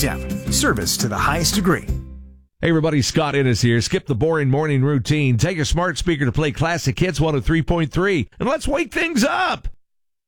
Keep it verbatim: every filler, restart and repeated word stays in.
Avenue. Service to the highest degree. Hey everybody, Scott Innes here. Skip the boring morning routine. Take a smart speaker to play classic hits one oh three point three, and let's wake things up.